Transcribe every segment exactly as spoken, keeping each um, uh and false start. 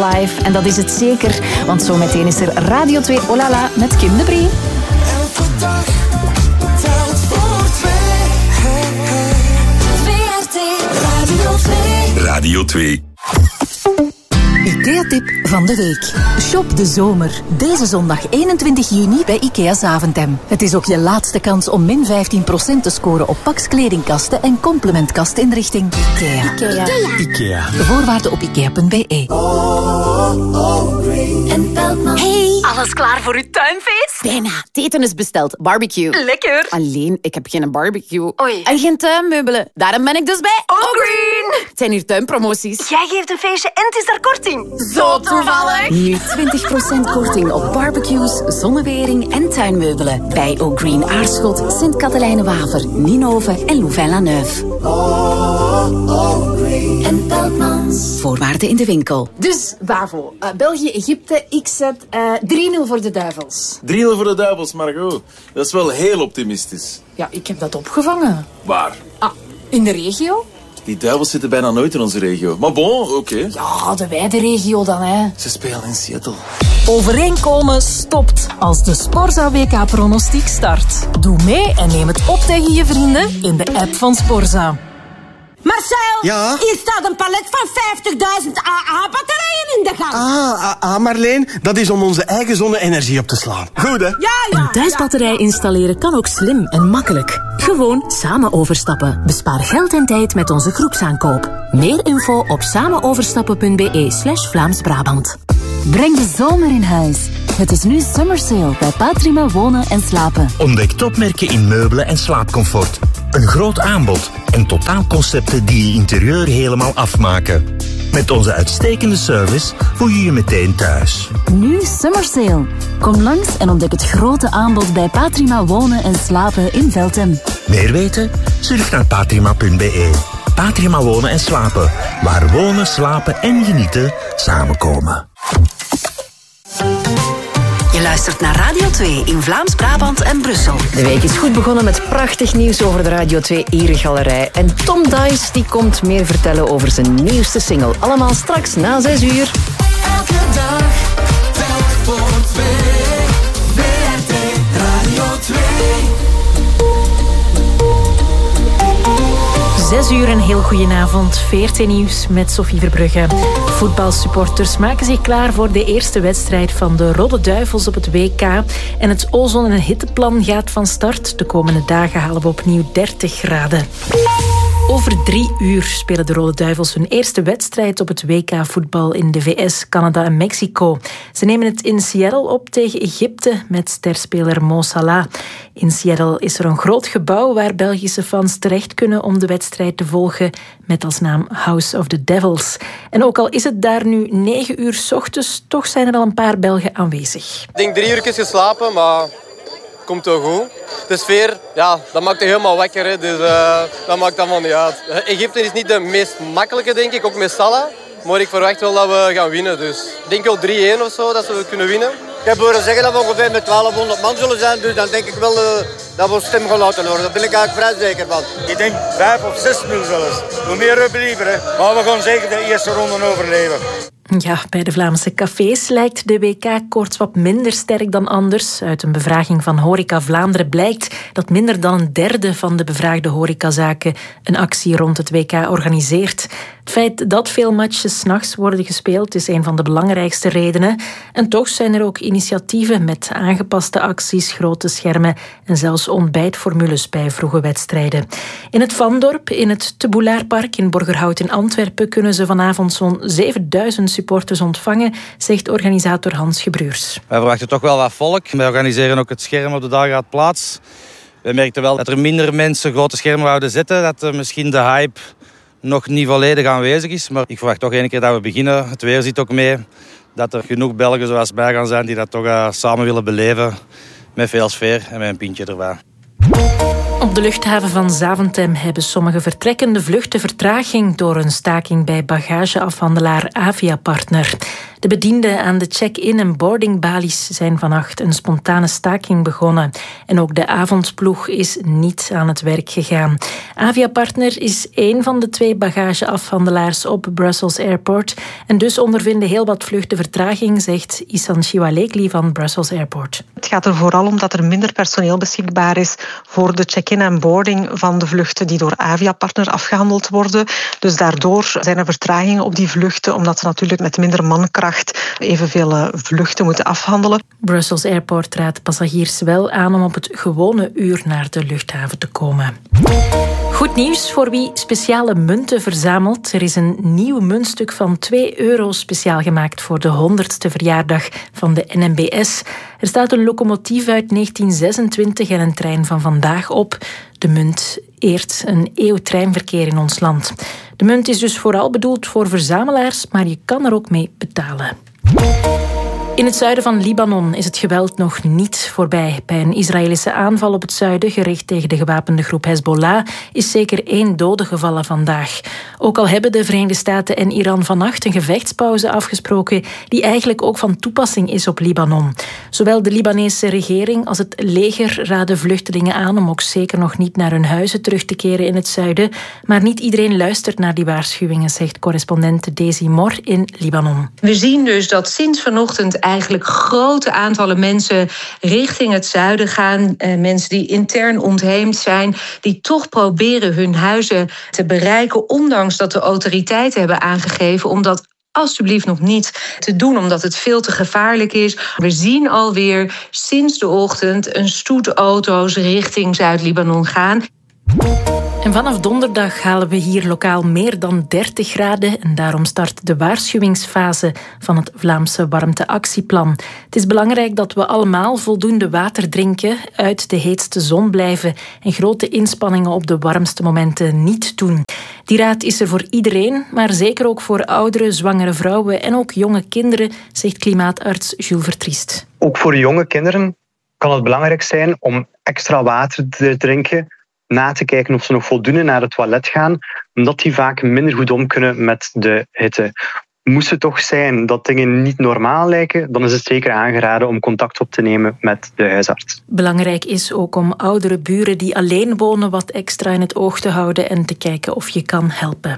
live. En dat is het zeker, want zometeen is er Radio twee Olala met Kim de Brie. Elke dag telt voor twee. Hey, hey. V R T Radio twee. Radio twee. IKEA-tip van de week. Shop de zomer. Deze zondag eenentwintig juni bij IKEA Zaventem. Het is ook je laatste kans om min vijftien procent te scoren op Pax kledingkasten en complementkastinrichting. IKEA. IKEA. IKEA. De voorwaarden op ikea punt b e. Hey, alles klaar voor uw tuinfeest? Bijna. Het eten is besteld. Barbecue. Lekker. Alleen, ik heb geen barbecue. Oei. En geen tuinmeubelen. Daarom ben ik dus bij Allgreen. Het zijn hier tuinpromoties. Jij geeft een feestje en het is daar korting. Zo toevallig. Nu twintig procent korting op barbecues, zonnewering en tuinmeubelen. Bij Allgreen Aarschot, Sint-Katelijne-Waver, Ninove en Louvain-la-Neuve. En Beltmans. Voorwaarden in de winkel. Dus, Bavo, uh, België-Egypte, ik zet uh, drie nul voor de Duivels. drie nul voor de Duivels, Margot. Dat is wel heel optimistisch. Ja, ik heb dat opgevangen. Waar? Ah, in de regio? Die Duivels zitten bijna nooit in onze regio. Maar bon, oké. Okay. Ja, de wijde regio dan, hè. Ze spelen in Seattle. Overeenkomen stopt als de Sporza W K-pronostiek start. Doe mee en neem het op tegen je vrienden in de app van Sporza. Marcel, ja? hier staat een palet van vijftigduizend A A-batterijen in de gang. Ah, ah, ah, Marleen, dat is om onze eigen zonne-energie op te slaan. Goed, hè? Ja, ja. Een thuisbatterij installeren kan ook slim en makkelijk. Gewoon samen overstappen. Bespaar geld en tijd met onze groepsaankoop. Meer info op samenoverstappen punt b e slash Vlaams-Brabant. Breng de zomer in huis. Het is nu Summer Sale bij Patrima Wonen en Slapen. Ontdek topmerken in meubelen en slaapcomfort. Een groot aanbod en totaalconcepten die je interieur helemaal afmaken. Met onze uitstekende service voel je je meteen thuis. Nu Summer Sale. Kom langs en ontdek het grote aanbod bij Patrima Wonen en Slapen in Veltem. Meer weten? Surf naar patrima punt b e. Patrima Wonen en Slapen. Waar wonen, slapen en genieten samenkomen. Je luistert naar Radio twee in Vlaams-Brabant en Brussel. De week is goed begonnen met prachtig nieuws over de Radio twee Eregalerij. En Tom Dice die komt meer vertellen over zijn nieuwste single. Allemaal straks na zes uur. Elke dag telt voor twee. V R T Radio twee. Zes uur en heel goedenavond. V R T Nieuws met Sophie Verbrugge. Voetbalsupporters maken zich klaar voor de eerste wedstrijd van de Rode Duivels op het W K. En het ozon- en hitteplan gaat van start. De komende dagen halen we opnieuw dertig graden. Over drie uur spelen de Rode Duivels hun eerste wedstrijd op het W K-voetbal in de V S, Canada en Mexico. Ze nemen het in Seattle op tegen Egypte met sterspeler Mo Salah. In Seattle is er een groot gebouw waar Belgische fans terecht kunnen om de wedstrijd te volgen met als naam House of the Devils. En ook al is het daar nu negen uur 's ochtends, toch zijn er al een paar Belgen aanwezig. Ik denk drie uur geslapen, maar komt wel goed. De sfeer, ja, dat maakt je helemaal wakker. Hè. Dus uh, dat maakt allemaal niet uit. Egypte is niet de meest makkelijke, denk ik, ook met Salah. Maar ik verwacht wel dat we gaan winnen. Dus ik denk wel drie één of zo, dat we kunnen winnen. Ik heb horen zeggen dat we ongeveer met twaalfhonderd man zullen zijn. Dus dan denk ik wel uh, dat we stem gaan laten horen. Daar ben ik eigenlijk vrij zeker van. Ik denk vijf of zes nul zelfs. Hoe meer we believen, hè. Maar we gaan zeker de eerste ronde overleven. Ja, bij de Vlaamse cafés lijkt de W K-koorts wat minder sterk dan anders. Uit een bevraging van Horeca Vlaanderen blijkt dat minder dan een derde van de bevraagde horecazaken een actie rond het W K organiseert. Het feit dat veel matches 's nachts worden gespeeld is een van de belangrijkste redenen. En toch zijn er ook initiatieven met aangepaste acties, grote schermen en zelfs ontbijtformules bij vroege wedstrijden. In het Vandorp, in het Te Boulaarpark in Borgerhout in Antwerpen kunnen ze vanavond zo'n zevenduizend supporters ontvangen, zegt organisator Hans Gebruurs. Wij verwachten toch wel wat volk. Wij organiseren ook het scherm op de Dageraad Plaats. We merkten wel dat er minder mensen grote schermen wouden zetten, dat er misschien de hype nog niet volledig aanwezig is. Maar ik verwacht toch één keer dat we beginnen. Het weer zit ook mee. Dat er genoeg Belgen zoals bij gaan zijn die dat toch uh, samen willen beleven. Met veel sfeer en met een pintje erbij. Op de luchthaven van Zaventem hebben sommige vertrekkende vluchten vertraging door een staking bij bagageafhandelaar Avia Partner. De bedienden aan de check-in en boardingbalies zijn vannacht een spontane staking begonnen. En ook de avondploeg is niet aan het werk gegaan. Aviapartner is één van de twee bagageafhandelaars op Brussels Airport. En dus ondervinden heel wat vluchten vertraging, zegt Isan Shiwalekli van Brussels Airport. Het gaat er vooral om dat er minder personeel beschikbaar is voor de check-in en boarding van de vluchten die door Aviapartner afgehandeld worden. Dus daardoor zijn er vertragingen op die vluchten, omdat ze natuurlijk met minder mankracht evenveel vluchten moeten afhandelen. Brussels Airport raadt passagiers wel aan om op het gewone uur naar de luchthaven te komen. Goed nieuws voor wie speciale munten verzamelt. Er is een nieuw muntstuk van twee euro speciaal gemaakt voor de honderdste verjaardag van de N M B S. Er staat een locomotief uit negentien zesentwintig en een trein van vandaag op. De munt eert een eeuw treinverkeer in ons land. De munt is dus vooral bedoeld voor verzamelaars, maar je kan er ook mee betalen. In het zuiden van Libanon is het geweld nog niet voorbij. Bij een Israëlische aanval op het zuiden, gericht tegen de gewapende groep Hezbollah, is zeker één dode gevallen vandaag. Ook al hebben de Verenigde Staten en Iran vannacht een gevechtspauze afgesproken die eigenlijk ook van toepassing is op Libanon. Zowel de Libanese regering als het leger raden vluchtelingen aan om ook zeker nog niet naar hun huizen terug te keren in het zuiden. Maar niet iedereen luistert naar die waarschuwingen, zegt correspondent Daisy Mor in Libanon. We zien dus dat sinds vanochtend eigenlijk grote aantallen mensen richting het zuiden gaan. Eh, mensen die intern ontheemd zijn, die toch proberen hun huizen te bereiken, ondanks dat de autoriteiten hebben aangegeven om dat alsjeblieft nog niet te doen, omdat het veel te gevaarlijk is. We zien alweer sinds de ochtend een stoet auto's richting Zuid-Libanon gaan. En vanaf donderdag halen we hier lokaal meer dan dertig graden en daarom start de waarschuwingsfase van het Vlaamse warmteactieplan. Het is belangrijk dat we allemaal voldoende water drinken, uit de heetste zon blijven en grote inspanningen op de warmste momenten niet doen. Die raad is er voor iedereen, maar zeker ook voor oudere, zwangere vrouwen en ook jonge kinderen, zegt klimaatarts Jules Vertriest. Ook voor jonge kinderen kan het belangrijk zijn om extra water te drinken, na te kijken of ze nog voldoende naar het toilet gaan, omdat die vaak minder goed om kunnen met de hitte. Moest het toch zijn dat dingen niet normaal lijken, dan is het zeker aangeraden om contact op te nemen met de huisarts. Belangrijk is ook om oudere buren die alleen wonen wat extra in het oog te houden en te kijken of je kan helpen.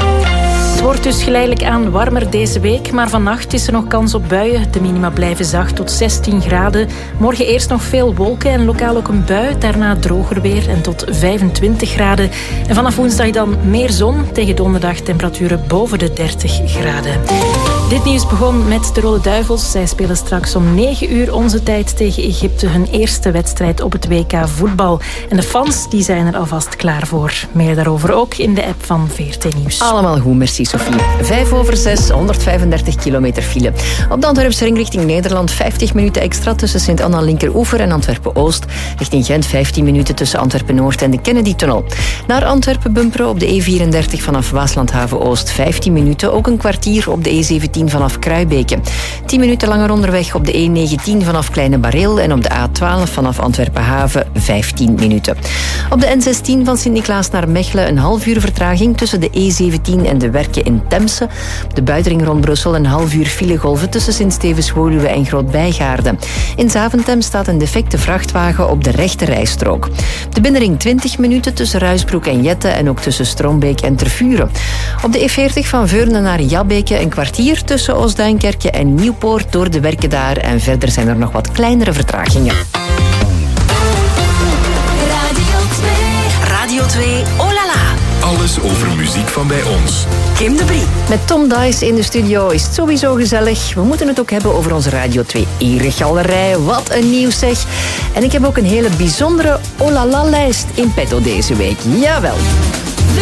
Het wordt dus geleidelijk aan warmer deze week, maar vannacht is er nog kans op buien. De minima blijven zacht tot zestien graden. Morgen eerst nog veel wolken en lokaal ook een bui. Daarna droger weer en tot vijfentwintig graden. En vanaf woensdag dan meer zon. Tegen donderdag temperaturen boven de dertig graden. Dit nieuws begon met de Rode Duivels. Zij spelen straks om negen uur onze tijd tegen Egypte hun eerste wedstrijd op het W K voetbal. En de fans die zijn er alvast klaar voor. Meer daarover ook in de app van V R T Nieuws. Allemaal goed, merci Sophie. Vijf over zes, honderdvijfendertig kilometer file. Op de Antwerpse ring richting Nederland vijftig minuten extra tussen Sint-Anna Linkeroever en Antwerpen-Oost. Richting Gent vijftien minuten tussen Antwerpen-Noord en de Kennedy-tunnel. Naar Antwerpen bumperen op de E vierendertig vanaf Waaslandhaven-Oost vijftien minuten. Ook een kwartier op de E zeventien vanaf Kruibeke. tien minuten langer onderweg op de E negentien vanaf Kleine Bareel en op de A twaalf vanaf Antwerpen-Haven vijftien minuten. Op de N zestien van Sint-Niklaas naar Mechelen een half uur vertraging tussen de E zeventien en de Werken in Temse. Op de buitenring rond Brussel een half uur filegolven tussen Sint-Stevens-Woluwe en Groot-Bijgaarde. In Zaventem staat een defecte vrachtwagen op de rechte rijstrook. De binnenring twintig minuten tussen Ruisbroek en Jette en ook tussen Strombeek en Tervuren. Op de E veertig van Veurne naar Jabbeke een kwartier tussen Oostduinkerke en Nieuwpoort door de Werken daar. En verder zijn er nog wat kleinere vertragingen. Radio twee, oh la la. Alles over muziek van bij ons. Kim de Brie. Met Tom Dice in de studio is het sowieso gezellig. We moeten het ook hebben over onze Radio twee Eregalerij. Wat een nieuws zeg. En ik heb ook een hele bijzondere oh la la lijst in petto deze week. Jawel.